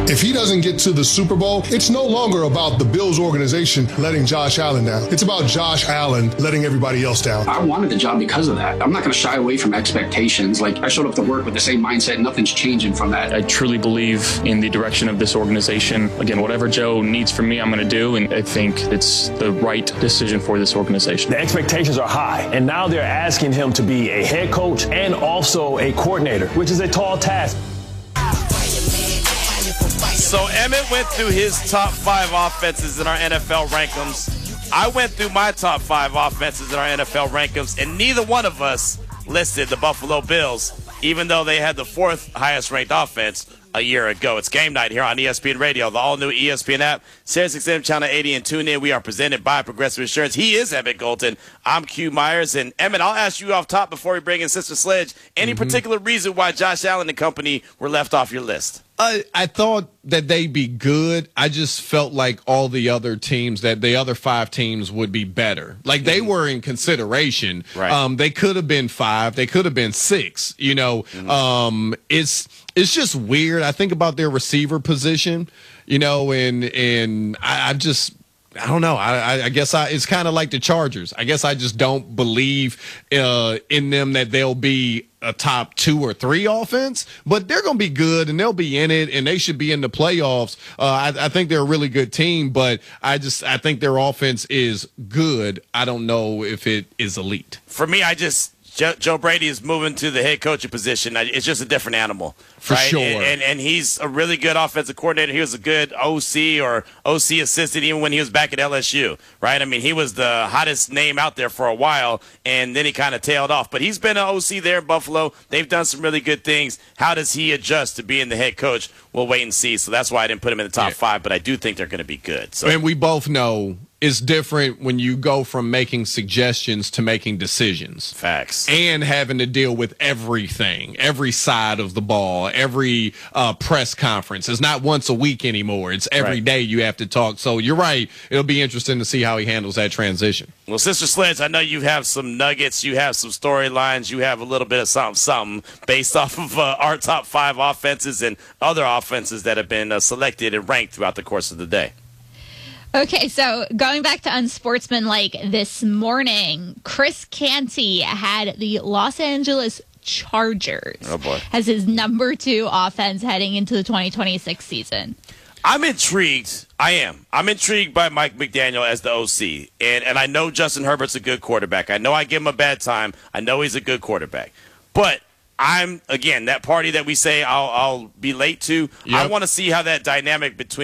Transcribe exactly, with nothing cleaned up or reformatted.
If he doesn't get to the Super Bowl, it's no longer about the Bills organization letting Josh Allen down. It's about Josh Allen letting everybody else down. I wanted the job because of that. I'm not going to shy away from expectations. Like, I showed up to work with the same mindset. Nothing's changing from that. I truly believe in the direction of this organization. Again, whatever Joe needs from me, I'm going to do, and I think it's the right decision for this organization. The expectations are high, and now they're asking him to be a head coach and also a coordinator, which is a tall task. So Emmett went through his top five offenses in our N F L rankings. I went through my top five offenses in our N F L rankings, and neither one of us listed the Buffalo Bills, even though they had the fourth highest ranked offense a year ago. It's game night here on E S P N Radio, the all-new E S P N app, Sirius X M Channel eighty, and tune in. We are presented by Progressive Insurance. He is Emmett Golden. I'm Q Myers. And Emmett, I'll ask you off top before we bring in Sister Sledge, any mm-hmm. particular reason why Josh Allen and company were left off your list? Uh, I thought that they'd be good. I just felt like all the other teams, that the other five teams would be better. Like, they mm-hmm. were in consideration. Right. Um, they could have been five. They could have been six. You know, mm-hmm. um, it's it's just weird. I think about their receiver position, you know, and and I, I just. I don't know. I, I guess I, it's kind of like the Chargers. I guess I just don't believe uh, in them that they'll be a top two or three offense, but they're going to be good and they'll be in it and they should be in the playoffs. Uh, I, I think they're a really good team, but I just I think their offense is good. I don't know if it is elite. For me, I just Joe, Joe Brady is moving to the head coaching position. It's just a different animal. For right? sure. And, and and he's a really good offensive coordinator. He was a good O C or O C assistant even when he was back at L S U, right? I mean, he was the hottest name out there for a while, and then he kind of tailed off. But he's been an O C there in Buffalo. They've done some really good things. How does he adjust to being the head coach? We'll wait and see. So that's why I didn't put him in the top yeah. five, but I do think they're going to be good. So. And we both know it's different when you go from making suggestions to making decisions. Facts. And having to deal with everything, every side of the ball, every uh, press conference. It's not once a week anymore. It's every right. day you have to talk. So you're right. It'll be interesting to see how he handles that transition. Well, Sister Sledge, I know you have some nuggets. You have some storylines. You have a little bit of something, something based off of uh, our top five offenses and other offenses that have been uh, selected and ranked throughout the course of the day. Okay, so going back to unsportsmanlike this morning, Chris Canty had the Los Angeles Chargers oh boy. as his number two offense heading into the twenty twenty-six season. I'm intrigued. I am. I'm intrigued by Mike McDaniel as the O C. And, and I know Justin Herbert's a good quarterback. I know I give him a bad time. I know he's a good quarterback. But I'm, again, that party that we say I'll, I'll be late to, yep. I want to see how that dynamic between